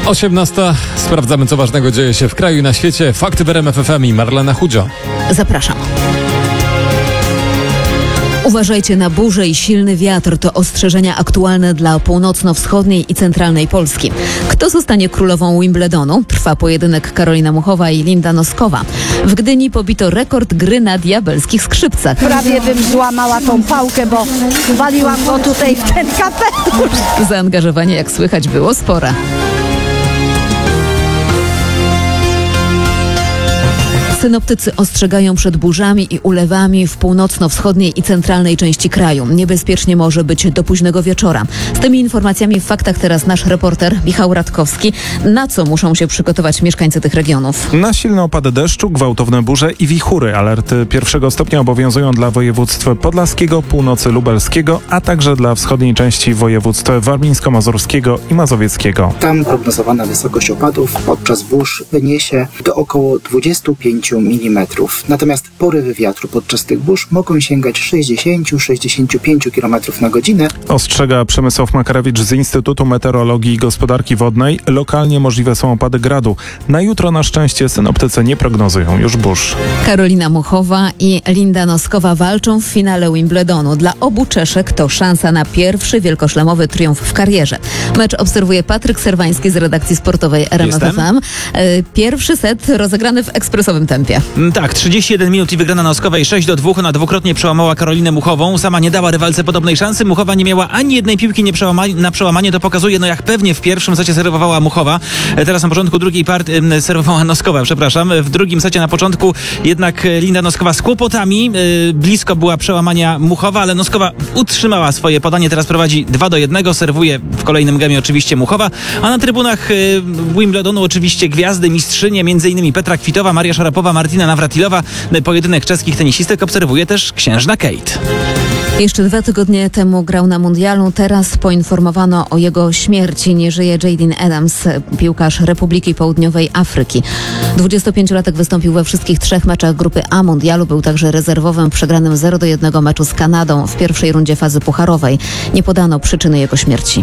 18. Sprawdzamy, co ważnego dzieje się w kraju i na świecie. Fakty w RMF FM i Marlena Chudzio. Zapraszam. Uważajcie na burzę i silny wiatr. To ostrzeżenia aktualne dla północno-wschodniej i centralnej Polski. Kto zostanie królową Wimbledonu? Trwa pojedynek Karolina Muchowa i Linda Noskowa. W Gdyni pobito rekord gry na diabelskich skrzypcach. Prawie bym złamała tą pałkę, bo waliłam go tutaj w ten kapelusz. Zaangażowanie, jak słychać, było spore. Synoptycy ostrzegają przed burzami i ulewami w północno-wschodniej i centralnej części kraju. Niebezpiecznie może być do późnego wieczora. Z tymi informacjami w faktach teraz nasz reporter Michał Radkowski. Na co muszą się przygotować mieszkańcy tych regionów? Na silne opady deszczu, gwałtowne burze i wichury. Alerty pierwszego stopnia obowiązują dla województw podlaskiego, północy lubelskiego, a także dla wschodniej części województw warmińsko-mazurskiego i mazowieckiego. Tam prognozowana wysokość opadów podczas burz wyniesie do około 25 mm. Natomiast porywy wiatru podczas tych burz mogą sięgać 60-65 km na godzinę. Ostrzega Przemysław Makarewicz z Instytutu Meteorologii i Gospodarki Wodnej. Lokalnie możliwe są opady gradu. Na jutro na szczęście synoptycy nie prognozują już burz. Karolina Muchowa i Linda Noskowa walczą w finale Wimbledonu. Dla obu Czeszek to szansa na pierwszy wielkoszlemowy triumf w karierze. Mecz obserwuje Patryk Serwański z redakcji sportowej RMF FM. Pierwszy set rozegrany w ekspresowym tempie. Tak, 31 minut i wygrana Noskowej 6-2. Ona dwukrotnie przełamała Karolinę Muchową. Sama nie dała rywalce podobnej szansy. Muchowa nie miała ani jednej piłki na przełamanie. To pokazuje, jak pewnie w pierwszym secie serwowała Muchowa. Teraz na początku drugiej partii serwowała Noskowa, przepraszam. W drugim secie na początku jednak Linda Noskowa z kłopotami. Blisko była przełamania Muchowa, ale Noskowa utrzymała swoje podanie. Teraz prowadzi 2-1. Serwuje w kolejnym gemie oczywiście Muchowa. A na trybunach Wimbledonu oczywiście gwiazdy, mistrzynie, m.in. Petra Kwitowa, Maria Szarapowa, Martina Nawratilowa. Pojedynek czeskich tenisistek obserwuje też księżna Kate. Jeszcze 2 tygodnie temu grał na mundialu. Teraz poinformowano o jego śmierci. Nie żyje Jaden Adams, piłkarz Republiki Południowej Afryki. 25-latek wystąpił we wszystkich 3 meczach grupy A mundialu. Był także rezerwowym w przegranym 0-1 meczu z Kanadą w pierwszej rundzie fazy pucharowej. Nie podano przyczyny jego śmierci.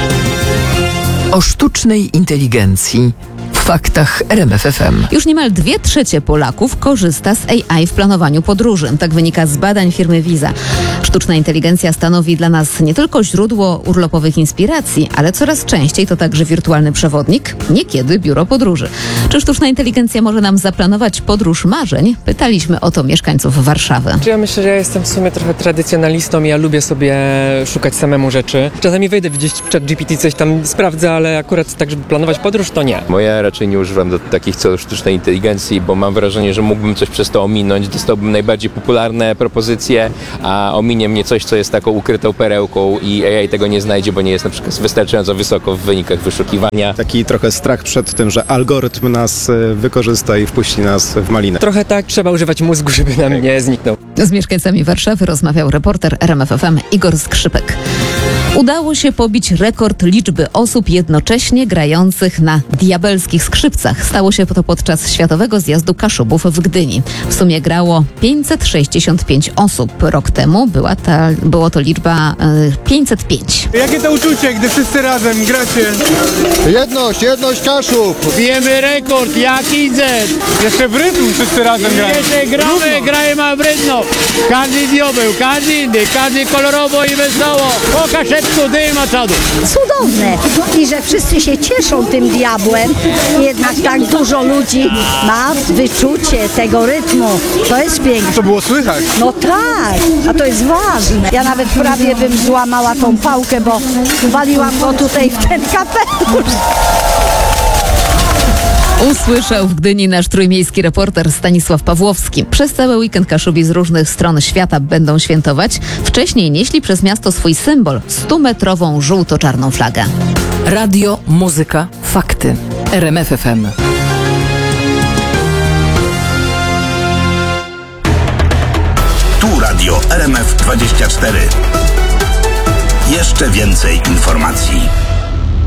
O sztucznej inteligencji w faktach RMF FM. Już niemal 2/3 Polaków korzysta z AI w planowaniu podróży. Tak wynika z badań firmy Visa. Sztuczna inteligencja stanowi dla nas nie tylko źródło urlopowych inspiracji, ale coraz częściej to także wirtualny przewodnik, niekiedy biuro podróży. Czy sztuczna inteligencja może nam zaplanować podróż marzeń? Pytaliśmy o to mieszkańców Warszawy. Ja myślę, że ja jestem w sumie trochę tradycjonalistą i ja lubię sobie szukać samemu rzeczy. Czasami wejdę gdzieś w ChatGPT, coś tam sprawdzę, ale akurat tak, żeby planować podróż, to nie. Ja raczej nie używam do takich celów sztucznej inteligencji, bo mam wrażenie, że mógłbym coś przez to ominąć. Dostałbym najbardziej popularne propozycje, a ominie mnie coś, co jest taką ukrytą perełką i AI tego nie znajdzie, bo nie jest na przykład wystarczająco wysoko w wynikach wyszukiwania. Taki trochę strach przed tym, że algorytm nas wykorzysta i wpuści nas w malinę. Trochę tak, trzeba używać mózgu, żeby nam nie zniknął. Z mieszkańcami Warszawy rozmawiał reporter RMF FM Igor Skrzypek. Udało się pobić rekord liczby osób jednocześnie grających na diabelskich skrzypcach. Stało się to podczas Światowego Zjazdu Kaszubów w Gdyni. W sumie grało 565 osób. Rok temu było to liczba 505. Jakie to uczucie, gdy wszyscy razem gracie? Jedność Kaszub! Bijemy rekord, jak idzie! Jeszcze w rytm wszyscy razem grają. Jeszcze grajemy w rytm. Każdy diobeł, każdy inny, każdy kolorowo i wesoło. Po kaszeczku dyma czadu. Cudowne. I że wszyscy się cieszą tym diabłem. Jednak tak dużo ludzi ma wyczucie tego rytmu. To jest piękne. To było słychać. No tak, a to jest ważne. Ja nawet prawie bym złamała tą pałkę, bo waliłam go tutaj w ten kapelusz. Usłyszał w Gdyni nasz trójmiejski reporter Stanisław Pawłowski. Przez cały weekend Kaszubi z różnych stron świata będą świętować. Wcześniej nieśli przez miasto swój symbol, 100-metrową żółto-czarną flagę. Radio, muzyka, fakty. RMF FM. Tu radio RMF 24. Jeszcze więcej informacji.